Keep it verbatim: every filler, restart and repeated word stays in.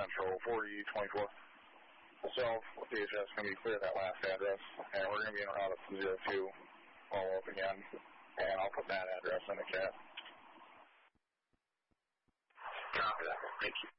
Central, forty twenty-four. So, D H S is going to be clear that last address, and we're going to be in route up to zero two, follow up again, and I'll put that address in the chat. Copy that. Thank you.